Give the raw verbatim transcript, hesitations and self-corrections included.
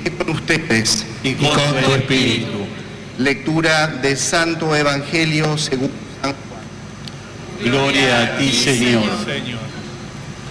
con ustedes. Y con tu espíritu. Lectura del Santo Evangelio según San Juan. Gloria a ti, Señor. Señor.